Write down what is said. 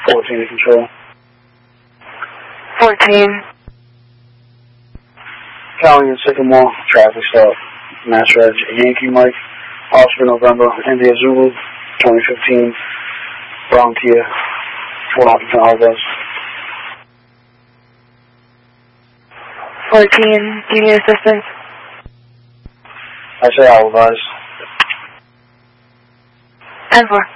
14 to control. 14. County and Sycamore, traffic stop. Mass Reg, Yankee Mike, Oscar November, India Zulu, 2015, Brown Kia, Fort Ockington, Alvarez. 14, do you need assistance? I say Alvarez. 10-4.